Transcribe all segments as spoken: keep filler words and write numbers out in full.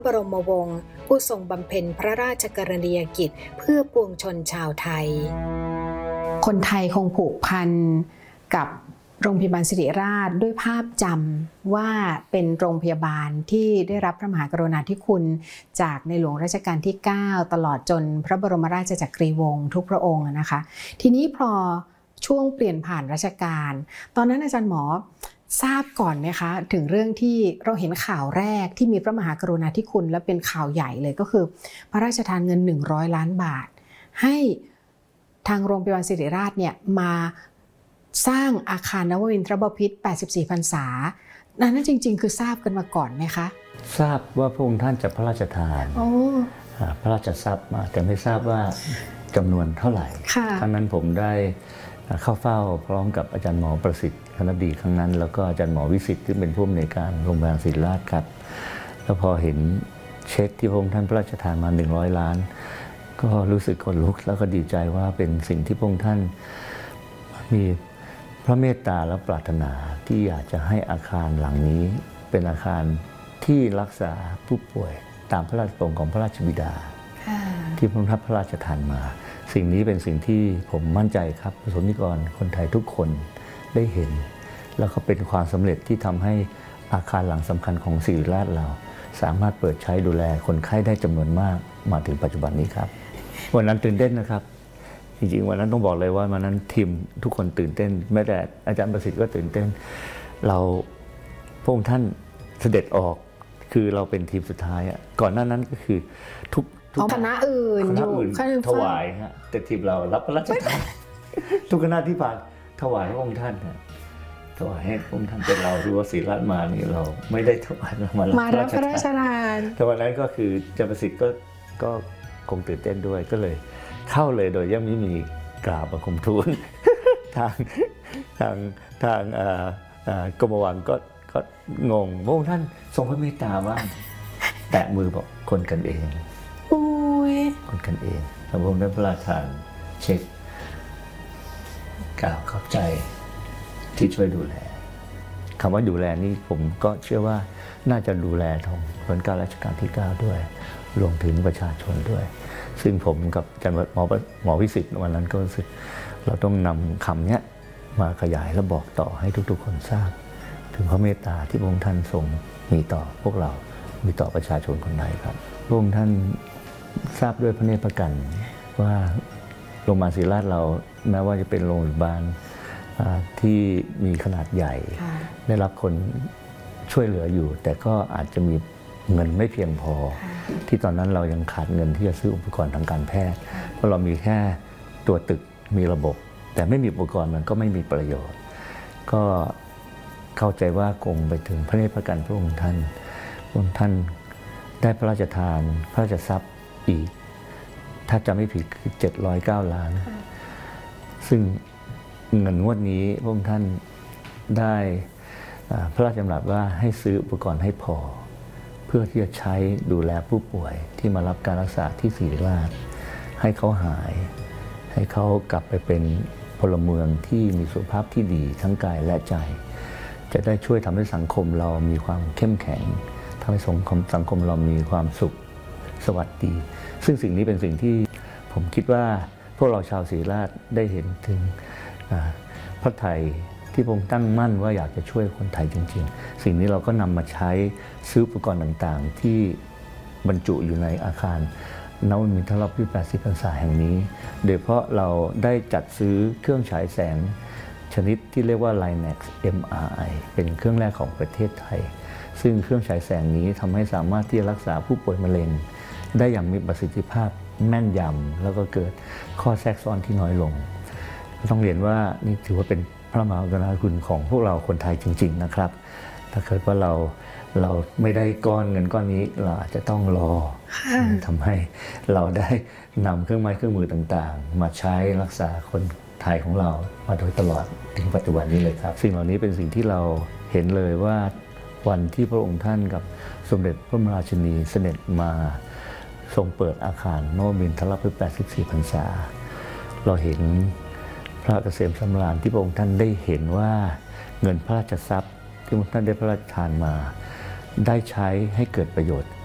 บรมวงศ์ผู้ทรงบำเพ็ญพระราชกรณียกิจเพื่อปวงชนชาวไทยคนไทยคงผูกพันกับโรงพยาบาลศิริราชด้วยภาพจำว่าเป็นโรงพยาบาลที่ได้รับพระมหากรุณาธิคุณจากในหลวงรัชกาลที่เก้าตลอดจนพระบรมราชจักรีวงศ์ทุกพระองค์นะคะทีนี้พอช่วงเปลี่ยนผ่านรัชกาลตอนนั้นอาจารย์หมอทราบก่อนไหมคะถึงเรื่องที่เราเห็นข่าวแรกที่มีพระมหากรุณาธิคุณและเป็นข่าวใหญ่เลยก็คือพระราชทานเงินหนึ่งร้อยล้านบาทให้ทางโรงพยาบาลศิริราชเนี่ยมาสร้างอาคารนวมินทรบพิตรแปดสิบสี่พรรษานั้นจริงๆคือทราบกันมาก่อนไหมคะทราบว่าพระองค์ท่านจะพระราชทานพระราชทรัพย์มาแต่ไม่ทราบว่าจำนวนเท่าไหร่ครั้งนั้นผมได้เข้าเฝ้าพร้อมกับอาจารย์หมอประสิทธิ์คณบดีครั้งนั้นแล้วก็อาจารย์หมอวิสิทธิ์ที่เป็นผู้อำนวยการโรงพยาบาลศิริราชครับแล้วพอเห็นเช็คที่พระองค์ท่านพระราชทานมาหนึ่งร้อยล้านก็รู้สึกขนลุกแล้วก็ดีใจว่าเป็นสิ่งที่พระองค์ท่านมีพระเมตตาและปรารถนาที่อยากจะให้อาคารหลังนี้เป็นอาคารที่รักษาผู้ป่วยตามพระราชประสงค์ของพระราชบิดาที่พระองค์ท่านพระราชทานมาสิ่งนี้เป็นสิ่งที่ผมมั่นใจครับประสบนิกรคนไทยทุกคนได้เห็นแล้วก็เป็นความสำเร็จที่ทำให้อาคารหลังสำคัญของศิริราชเราสามารถเปิดใช้ดูแลคนไข้ได้จำนวนมากมาถึงปัจจุบันนี้ครับวันนั้นตื่นเต้นนะครับจริงๆวันนั้นต้องบอกเลยว่าวันนั้นทีมทุกคนตื่นเต้นแม้แต่อาจารย์ประสิทธิ์ก็ตื่นเต้นเราพระองค์ท่านเสด็จออกคือเราเป็นทีมสุดท้ายอ่ะก่อนหน้านั้นก็คือทุกคณะอื่นอยู่ถวายฮะแต่ทีมเรารับพระราชทานทุกคณะที่ผ่านถวายพระองค์ท่านนะถวายให้พระองค์ท่านเป็นเราดูว่าศิริราชมานี่เราไม่ได้ถวายมารับพระราชทานแต่วันนั้นก็คืออาจารย์ประสิทธิ์ก็ก็คงตื่นเต้นด้วยก็เลยเข้าเลยโดยยังไม่มีกราบบังคมทูลทางทางทางกรมวังก็ก็งงพระองค์ท่านทรงพระเมตตามากแตะมือบอกคนกันเองคนกันเองพระองค์ได้พระราชทานเช็คกล่าวขอบใจที่ช่วยดูแลคำว่าดูแลนี่ผมก็เชื่อว่าน่าจะดูแลของรัชกาลรัชกาลที่เก้าด้วยรวมถึงประชาชนด้วยซึ่งผมกับอาจารย์หมอหมอวิสิทธิ์วันนั้นก็รู้สึกเราต้องนำคำนี้มาขยายและบอกต่อให้ทุกๆคนทราบถึงพระเมตตาที่พระองค์ท่านทรงมีต่อพวกเรามีต่อประชาชนคนไทยครับพระองค์ท่านทราบด้วยพระเนตรพระกันว่าโรงพยาบาลศิริราชเราแม้ว่าจะเป็นโรงพยาบาลที่มีขนาดใหญ่ได้รับคนช่วยเหลืออยู่แต่ก็อาจจะมีเงินไม่เพียงพอที่ตอนนั้นเรายังขาดเงินที่จะซื้ออุปกรณ์ทางการแพทย์เพราะเรามีแค่ตัวตึกมีระบบแต่ไม่มีอุปกรณ์มันก็ไม่มีประโยชน์ก็เข้าใจว่าคงไปถึงพระเนตรพระกันพระองค์ท่านพระองค์ท่านได้พระราชทานพระราชทรัพย์อีกถ้าจำไม่ผิดคือเจ็ดร้อยเก้าล้านซึ่งเงินงวดนี้พระองค์ท่านได้พระราชดำรัสว่าให้ซื้ออุปกรณ์ให้พอเพื่อที่จะใช้ดูแลผู้ป่วยที่มารับการรักษาที่ศิริราชให้เขาหายให้เขากลับไปเป็นพลเมืองที่มีสุขภาพที่ดีทั้งกายและใจจะได้ช่วยทำให้สังคมเรามีความเข้มแข็งทำให้สังคมสังคมเรามีความสุขสวัสดีซึ่งสิ่งนี้เป็นสิ่งที่ผมคิดว่าพวกเราชาวศิริราชได้เห็นถึงพระทัยที่ผมตั้งมั่นว่าอยากจะช่วยคนไทยจริงๆสิ่งนี้เราก็นำมาใช้ซื้ออุปกรณ์ต่างๆที่บรรจุอยู่ในอาคารนวมินทรบพิตรแปดสิบพรรษาแห่งนี้โดยเฉพาะเราได้จัดซื้อเครื่องฉายแสงชนิดที่เรียกว่า ไลแน็กซ์ เอ็ม อาร์ ไอ เป็นเครื่องแรกของประเทศไทยซึ่งเครื่องฉายแสงนี้ทำให้สามารถที่จะรักษาผู้ป่วยมะเร็งได้อย่างมีประสิทธิภาพแม่นยำแล้วก็เกิดข้อแทรกซ้อนที่น้อยลงต้องเรียนว่านี่ถือว่าเป็นพระมหากรุณาธิคุณของพวกเราคนไทยจริงๆนะครับถ้าเกิดว่าเราเราไม่ได้ก้อนเงินก้อนนี้เราอาจจะต้องรอทำให้เราได้นำเครื่องไม้เครื่องมือต่างๆมาใช้รักษาคนไทยของเรามาโดยตลอดถึงปัจจุบันนี้เลยครับสิ่งเหล่านี้เป็นสิ่งที่เราเห็นเลยว่าวันที่พระองค์ท่านกับสมเด็จพระบรมราชินีเสด็จมาทรงเปิดอาคารนวมินทรพิตรแปดสิบสี่พรรษาเราเห็นพระเกษมสำราญที่พระองค์ท่านได้เห็นว่าเงินพระราชทรัพย์ที่พระองค์ท่านได้พระราชทานมาได้ใช้ให้เกิดประโยชน์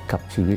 กับชีวิต